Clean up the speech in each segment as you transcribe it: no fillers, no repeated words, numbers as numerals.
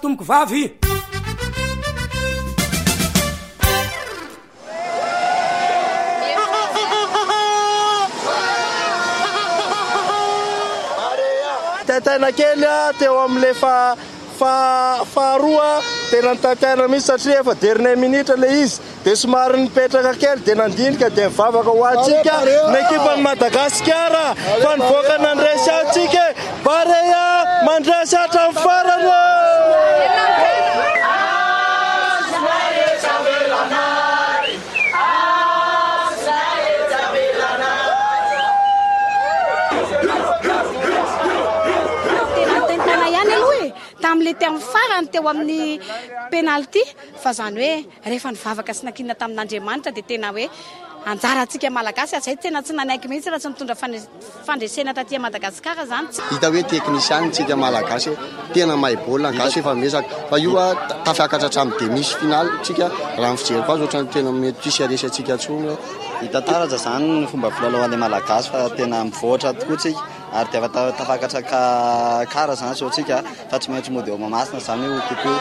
tomboko vavy tena kely teo am'le faharoa tena nitataina mihitsy satria efa dernier minitra le izy dia somary nipetraka kely dia nandinika dia mivavaka ho atsika ny ekipany Madagasikara fa nivoaka nandresy atsika Barea mandresy hatramin'ny farany. Tam'le teo amin'ny farany teo amin'ny penalty fa zany hoe rehefa nivavaka sy nakinana tamin'Andriamanitra dia tena hoe anjara antsika malagasy azay tena tsy nanaiky mihitsy raha tsy mitondra fandresena taty Madagasikara zany. Hita hoe teknisiany tsika malagasy tena mahay baolina gasy efa mesaka fa io tafiakatra hatramin'ny demi final tsika raha fijery koa ohatrany tena mety tsisy aresy atsika tsony. Hita taratra zany ny fomba filalaovan'ny malagasy fa tena mivoatra tokoa tsika ary dia tafakatra kara zany so tsika fa tsy maintsy mody eo mamasina zany io kokoa.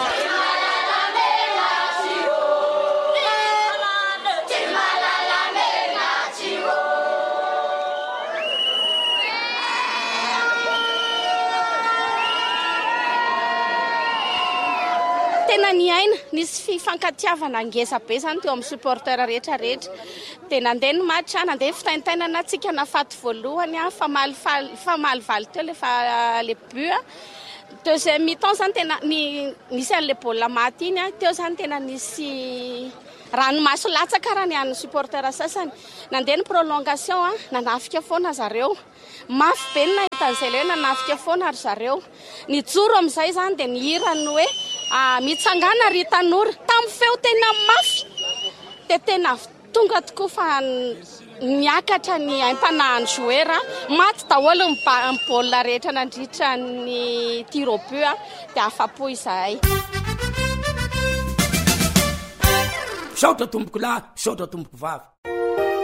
Tena ny aina nisy fifankatiavana ngesa be zany teo amin'ny supporter rehetra rehetra dia nandeha ny match nandeha fitaintainana atsika nafaty voalohany fa malivaly teo le but deuxième mi-temps zany tena nisy an'le baolina maty iny teo zany tena nisy ranomaso latsaka raha ny an'ny supporter sasany nandeha ny prolongation nanafika foana zareo mafy be ny nahitan'izay le nanafika foana ary zareo nijoro amin'izay zany dia nihirany hoe mitsangana ry tanora tamin'ny feo tena mafy dia tena tonga tokoa fa niakatra ny aim-panahin'ny joueur maty daholo ny baolina rehetra nandritra ny tir au but dia afapo izahay. Saotra tomboko lahy, saotra tomboko vavy.